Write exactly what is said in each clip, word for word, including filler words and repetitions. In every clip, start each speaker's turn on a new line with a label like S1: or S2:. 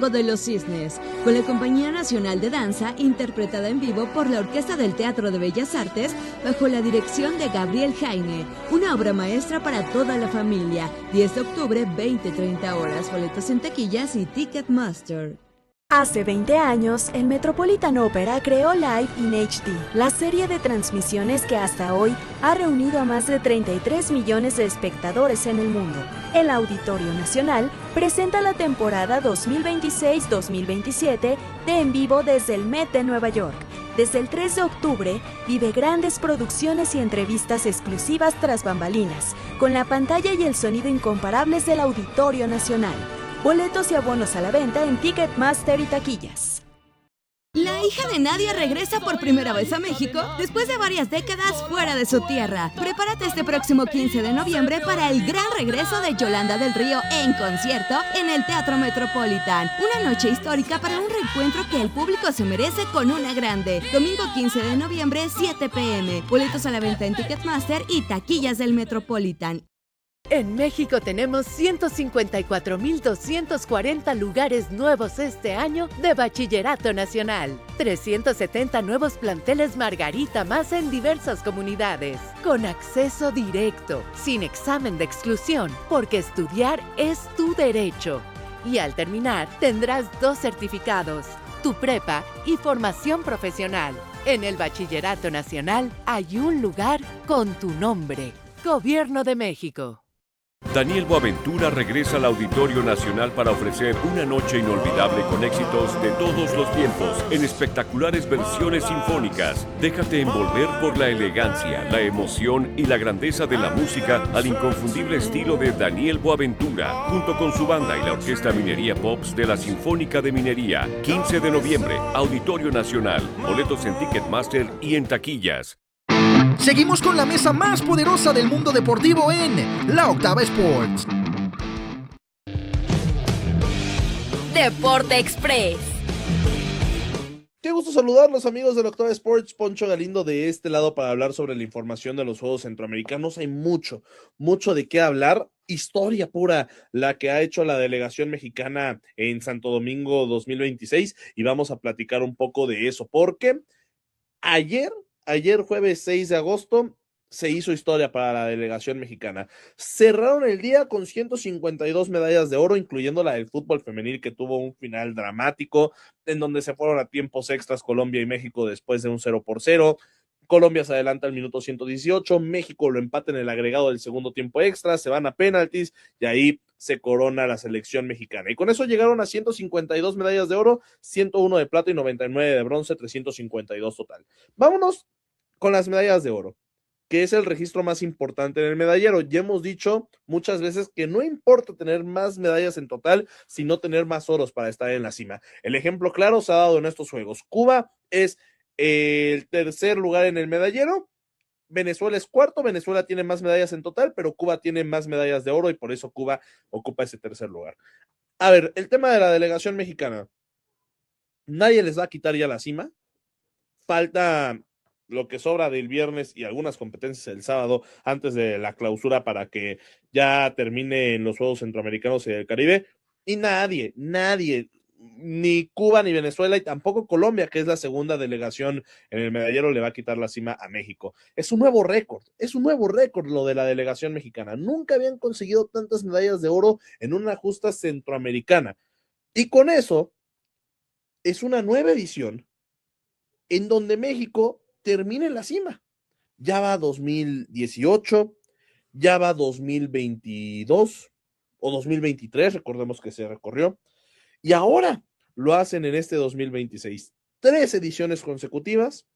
S1: Lago de los Cisnes, con la Compañía Nacional de Danza, interpretada en vivo por la Orquesta del Teatro de Bellas Artes, bajo la dirección de Gabriel Jaime. Una obra maestra para toda la familia. diez de octubre, veinte treinta horas. Boletos en taquillas y Ticketmaster.
S2: Hace veinte años, el Metropolitan Opera creó Live in H D, la serie de transmisiones que hasta hoy ha reunido a más de treinta y tres millones de espectadores en el mundo. El Auditorio Nacional presenta la temporada dos mil veintiséis dos mil veintisiete de En Vivo desde el Met de Nueva York. Desde el tres de octubre, vive grandes producciones y entrevistas exclusivas tras bambalinas, con la pantalla y el sonido incomparables del Auditorio Nacional. Boletos y abonos a la venta en Ticketmaster y taquillas.
S1: La hija de Nadia regresa por primera vez a México después de varias décadas fuera de su tierra. Prepárate este próximo quince de noviembre para el gran regreso de Yolanda del Río en concierto en el Teatro Metropolitan. Una noche histórica para un reencuentro que el público se merece con una grande. Domingo quince de noviembre, siete pe eme. Boletos a la venta en Ticketmaster y taquillas del Metropolitan.
S3: En México tenemos ciento cincuenta y cuatro mil doscientos cuarenta lugares nuevos este año de Bachillerato Nacional. trescientos setenta nuevos planteles Margarita más en diversas comunidades. Con acceso directo, sin examen de exclusión, porque estudiar es tu derecho. Y al terminar, tendrás dos certificados, tu prepa y formación profesional. En el Bachillerato Nacional hay un lugar con tu nombre. Gobierno de México.
S4: Daniel Boaventura regresa al Auditorio Nacional para ofrecer una noche inolvidable con éxitos de todos los tiempos en espectaculares versiones sinfónicas. Déjate envolver por la elegancia, la emoción y la grandeza de la música al inconfundible estilo de Daniel Boaventura, junto con su banda y la Orquesta Minería Pops de la Sinfónica de Minería. quince de noviembre, Auditorio Nacional. Boletos en Ticketmaster y en taquillas.
S5: Seguimos con la mesa más poderosa del mundo deportivo en La Octava Sports.
S6: Deporte Express.
S7: Qué gusto saludarlos, amigos de La Octava Sports. Poncho Galindo de este lado para hablar sobre la información de los Juegos Centroamericanos. Hay mucho, mucho de qué hablar. Historia pura la que ha hecho la delegación mexicana en Santo Domingo dos mil veintiséis y vamos a platicar un poco de eso porque ayer Ayer, jueves seis de agosto, se hizo historia para la delegación mexicana. Cerraron el día con ciento cincuenta y dos medallas de oro, incluyendo la del fútbol femenil, que tuvo un final dramático, en donde se fueron a tiempos extras Colombia y México después de un cero por cero. Colombia se adelanta al minuto ciento dieciocho, México lo empata en el agregado del segundo tiempo extra, se van a penaltis y ahí se corona la selección mexicana. Y con eso llegaron a ciento cincuenta y dos medallas de oro, ciento uno de plata y noventa y nueve de bronce, trescientos cincuenta y dos total. Vámonos con las medallas de oro, que es el registro más importante en el medallero. Ya hemos dicho muchas veces que no importa tener más medallas en total, sino tener más oros para estar en la cima. El ejemplo claro se ha dado en estos juegos. Cuba es el tercer lugar en el medallero, Venezuela es cuarto, Venezuela tiene más medallas en total, pero Cuba tiene más medallas de oro y por eso Cuba ocupa ese tercer lugar. A ver, el tema de la delegación mexicana. Nadie les va a quitar ya la cima. Falta lo que sobra del viernes y algunas competencias el sábado antes de la clausura para que ya termine en los Juegos Centroamericanos y del Caribe. Y nadie, nadie, ni Cuba ni Venezuela y tampoco Colombia, que es la segunda delegación en el medallero, le va a quitar la cima a México. Es un nuevo récord, es un nuevo récord lo de la delegación mexicana. Nunca habían conseguido tantas medallas de oro en una justa centroamericana. Y con eso es una nueva edición en donde México termina en la cima. Ya va dos mil dieciocho, ya va dos mil veintidós o dos mil veintitrés, recordemos que se recorrió, y ahora lo hacen en este dos mil veintiséis. Tres ediciones consecutivas.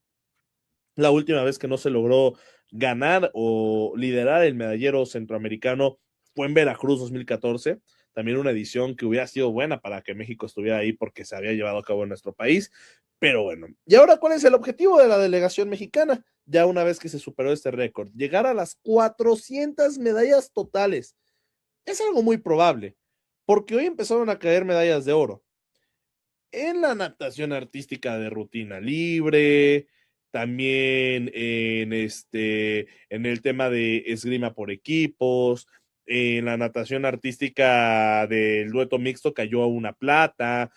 S7: La última vez que no se logró ganar o liderar el medallero centroamericano fue en Veracruz dos mil catorce. También una edición que hubiera sido buena para que México estuviera ahí porque se había llevado a cabo en nuestro país. Pero bueno, ¿y ahora cuál es el objetivo de la delegación mexicana? Ya una vez que se superó este récord, llegar a las cuatrocientas medallas totales. Es algo muy probable, porque hoy empezaron a caer medallas de oro en la natación artística de rutina libre, también en, este, en el tema de esgrima por equipos, en la natación artística del dueto mixto cayó una plata,